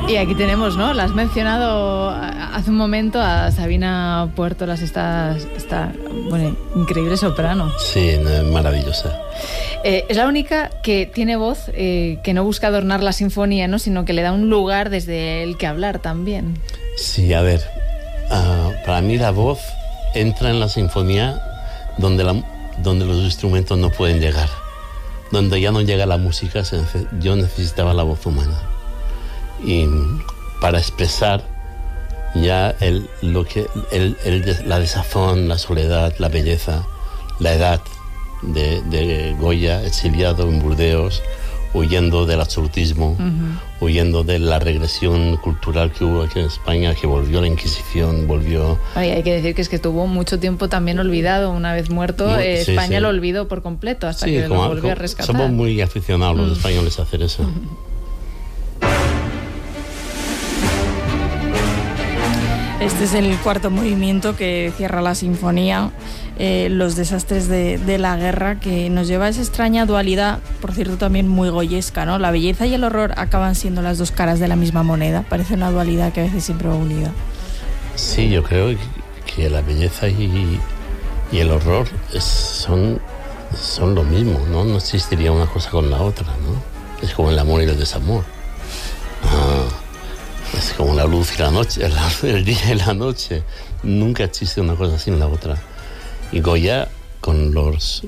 Y aquí tenemos, ¿no? La has mencionado hace un momento a Sabina Puertolas, esta bueno, increíble soprano. Sí, maravillosa. Es la única que tiene voz que no busca adornar la sinfonía, ¿no? Sino que le da un lugar desde el que hablar también. Sí, a ver, para mí la voz entra en la sinfonía donde los instrumentos no pueden llegar, donde ya no llega la música. Yo necesitaba la voz humana, y para expresar ya la desazón, la soledad, la belleza, la edad de Goya, exiliado en Burdeos, huyendo del absolutismo, huyendo de la regresión cultural que hubo aquí en España, que volvió la Inquisición, Hay que decir que es que estuvo mucho tiempo también olvidado. Una vez muerto, España lo olvidó por completo hasta que lo volvió a rescatar. Somos muy aficionados los españoles a hacer eso. Este es el cuarto movimiento que cierra la sinfonía, los desastres de la guerra, que nos lleva a esa extraña dualidad, por cierto también muy goyesca, ¿no? La belleza y el horror acaban siendo las dos caras de la misma moneda. Parece una dualidad que a veces siempre va unida. Sí, yo creo que la belleza y el horror son lo mismo, ¿no? No existiría una cosa con la otra, ¿no? Es como el amor y el desamor. Es como la luz y la noche, el día y la noche. Nunca existe una cosa sin la otra. Y Goya, con los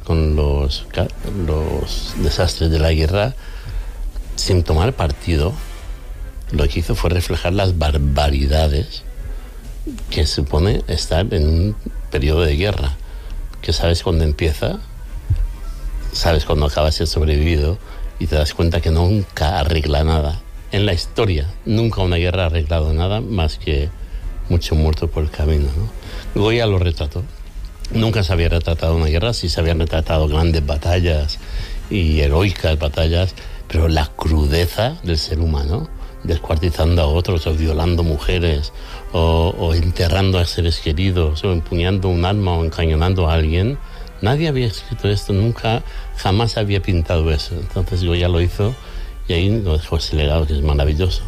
desastres de la guerra, sin tomar partido, lo que hizo fue reflejar las barbaridades que supone estar en un periodo de guerra. Que sabes cuándo empieza, sabes cuándo acaba, si has sobrevivido, y te das cuenta que nunca arregla nada. En la historia, nunca una guerra ha arreglado nada más que mucho muerto por el camino, ¿no? Goya lo retrató. Nunca se había retratado una guerra, sí se habían retratado grandes batallas y heroicas batallas, pero la crudeza del ser humano, descuartizando a otros, o violando mujeres, o enterrando a seres queridos, o empuñando un arma, o encañonando a alguien, nadie había escrito esto, jamás había pintado eso. Entonces Goya lo hizo. Y ahí nos dejó ese legado que es maravilloso.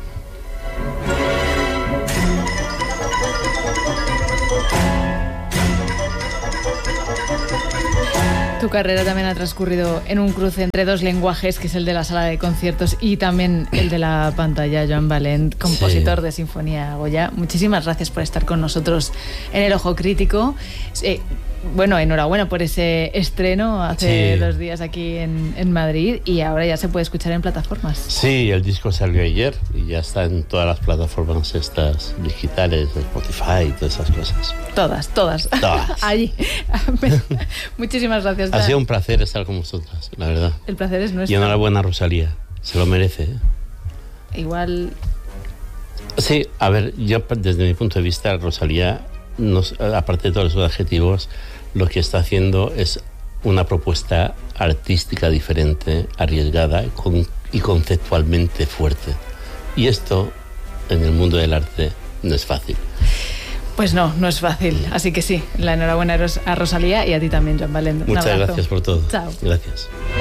Tu carrera también ha transcurrido en un cruce entre dos lenguajes, que es el de la sala de conciertos y también el de la pantalla. Joan Valent, compositor de Sinfonía Goya, muchísimas gracias por estar con nosotros en El Ojo Crítico. Bueno, enhorabuena por ese estreno hace 2 días aquí en Madrid, y ahora ya se puede escuchar en plataformas. Sí, el disco salió ayer y ya está en todas las plataformas estas digitales, Spotify y todas esas cosas. Todas. Allí. Muchísimas gracias. Ha sido un placer estar con vosotras, la verdad. El placer es nuestro. Y enhorabuena, Rosalía. Se lo merece, ¿eh? Igual. Sí, a ver, yo desde mi punto de vista, Rosalía, aparte de todos los adjetivos, lo que está haciendo es una propuesta artística diferente, arriesgada y conceptualmente fuerte. Y esto, en el mundo del arte, no es fácil. Pues no es fácil. Así que sí, la enhorabuena a Rosalía y a ti también, Joan Valent. Muchas gracias por todo. Chao. Gracias.